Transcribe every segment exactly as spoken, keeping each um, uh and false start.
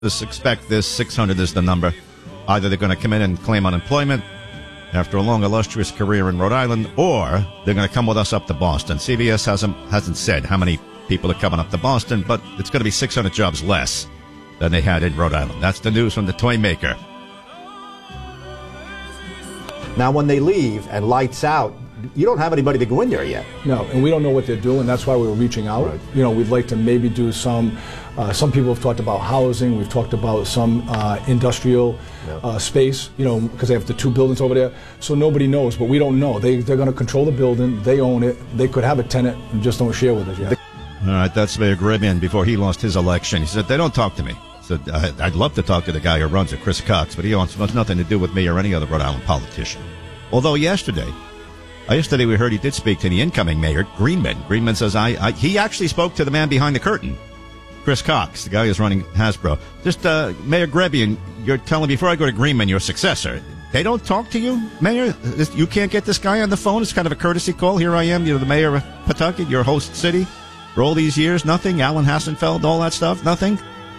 Just expect this. six hundred is the number. Either they're going to come in and claim unemployment after a long, illustrious career in Rhode Island, or they're going to come with us up to Boston. C B S hasn't, hasn't said how many people are coming up to Boston, but it's going to be six hundred jobs less than they had in Rhode Island. That's the news from the toy maker. Now, when they leave and lights out, you don't have anybody to go in there yet. No, and we don't know what they're doing. That's why we were reaching out. Right. You know, we'd like to maybe do some, uh, some people have talked about housing. We've talked about some uh, industrial yeah. uh, space, you know, because they have the two buildings over there. So nobody knows, but we don't know. They, they're going to control the building. They own it. They could have a tenant and just don't share with us yet. All right, that's Mayor Grebian before he lost his election. He said, they don't talk to me. He said, I'd love to talk to the guy who runs it, Chris Cox, but he wants nothing to do with me or any other Rhode Island politician. Although yesterday, uh, yesterday we heard he did speak to the incoming mayor, Greenman. Greenman says I, I he actually spoke to the man behind the curtain, Chris Cox, the guy who's running Hasbro. Just uh, Mayor Grebian, you're telling me before I go to Greenman, your successor, they don't talk to you, Mayor? You can't get this guy on the phone? It's kind of a courtesy call. Here I am, you know, the mayor of Pawtucket, your host city. For all these years, nothing? Alan Hassenfeld, all that stuff, nothing?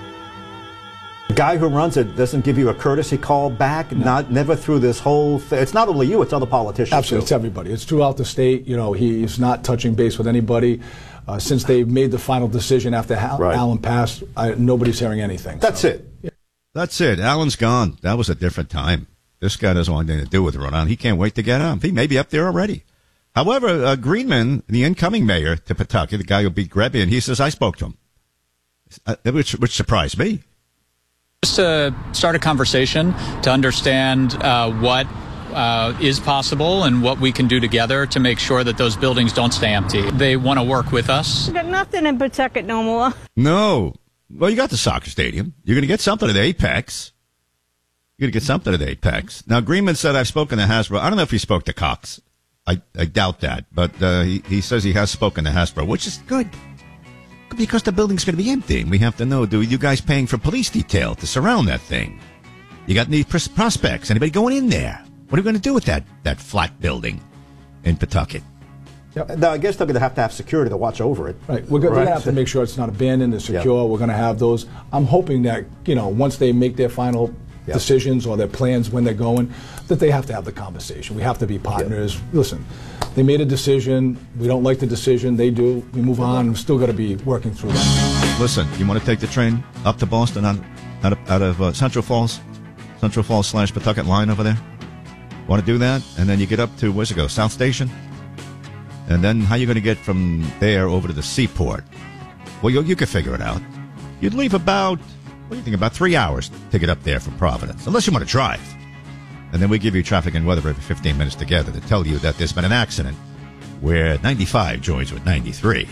The guy who runs it doesn't give you a courtesy call back, no. not never through this whole thing. It's not only you, it's other politicians. Absolutely, too. It's everybody. It's throughout the state. You know, he's not touching base with anybody. Uh, since they made the final decision after Hal- right. Alan passed, I, nobody's hearing anything. That's so. it. Yeah. That's it. Alan's gone. That was a different time. This guy doesn't want anything to do with Rhode Island. He can't wait to get on. He may be up there already. However, uh, Greenman, the incoming mayor to Pawtucket, the guy who beat Grebian, he says, I spoke to him, uh, which, which surprised me. Just to start a conversation to understand uh, what uh, is possible and what we can do together to make sure that those buildings don't stay empty. They want to work with us. We got nothing in Pawtucket no more. No. Well, you got the soccer stadium. You're going to get something at Apex. You're going to get something at Apex. Now, Greenman said, I've spoken to Hasbro. I don't know if he spoke to Cox. I, I doubt that. But uh, he, he says he has spoken to Hasbro, which is good. Because the building's going to be empty. We have to know, do you guys paying for police detail to surround that thing? You got any pros- prospects? Anybody going in there? What are we going to do with that, that flat building in Pawtucket? Yeah, now, I guess they're going to have to have security to watch over it. Right. We're going right. to have to make sure it's not abandoned, it's secure. Yep. We're going to have those. I'm hoping that, you know, once they make their final yep. decisions or their plans when they're going, that they have to have the conversation. We have to be partners. Yep. Listen, they made a decision. We don't like the decision. They do. We move on. We've still got to be working through that. Listen, you want to take the train up to Boston on, out of, out of uh, Central Falls? Central Falls slash Pawtucket line over there? Want to do that? And then you get up to, where's it go, South Station? And then how are you going to get from there over to the seaport? Well, you, you can figure it out. You'd leave about, what do you think, about three hours to get up there from Providence, unless you want to drive. And then we give you traffic and weather every fifteen minutes together to tell you that there's been an accident where ninety-five joins with ninety-three.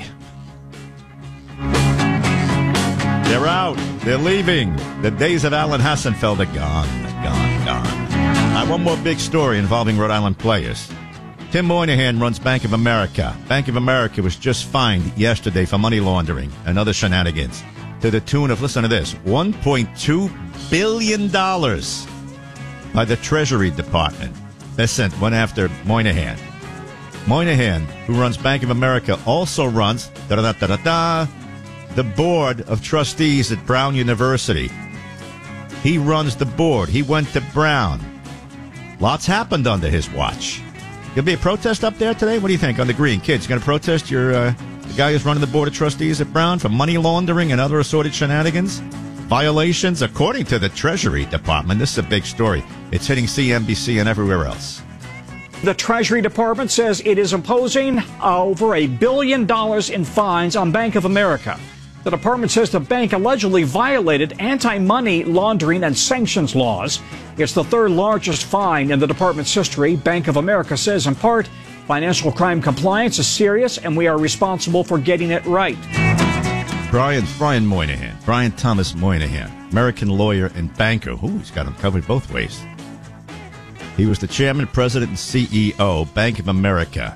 They're out. They're leaving. The days of Alan Hassenfeld are gone, gone, gone. Now, one more big story involving Rhode Island players. Tim Moynihan runs Bank of America. Bank of America was just fined yesterday for money laundering and other shenanigans to the tune of, listen to this, one point two billion dollars by the Treasury Department. They sent one after Moynihan. Moynihan, who runs Bank of America, also runs da-da-da-da-da, the Board of Trustees at Brown University. He runs the board. He went to Brown. Lots happened under his watch. There'll be a protest up there today? What do you think on the green? Kids, going to protest your uh, the guy who's running the Board of Trustees at Brown for money laundering and other assorted shenanigans? Violations, according to the Treasury Department. This is a big story. It's hitting C N B C and everywhere else. The Treasury Department says it is imposing over a billion dollars in fines on Bank of America. The department says the bank allegedly violated anti-money laundering and sanctions laws. It's the third largest fine in the department's history. Bank of America says, in part, financial crime compliance is serious and we are responsible for getting it right. Brian, Brian Moynihan, Brian Thomas Moynihan, American lawyer and banker. Ooh, he's got him covered both ways. He was the chairman, president, and C E O, Bank of America.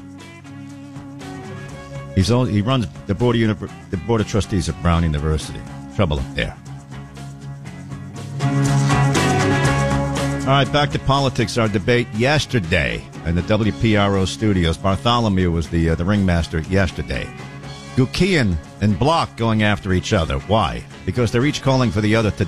He's all, he runs the board of Univer- the board of trustees at Brown University. Trouble up there. All right, back to politics. Our debate yesterday in the W P R O studios. Bartholomew was the uh, the ringmaster yesterday. Gukian and Block going after each other. Why? because they're each calling for the other to